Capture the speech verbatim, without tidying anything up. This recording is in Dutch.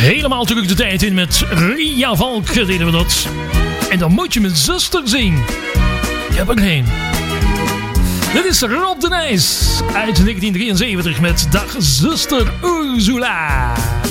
Helemaal terug de tijd in met Ria Valk deden we dat. En dan moet je mijn zuster zien. Ik heb er geen. Dit is Rob de Nijs uit negentien drieënzeventig met Dag Zuster Ursula.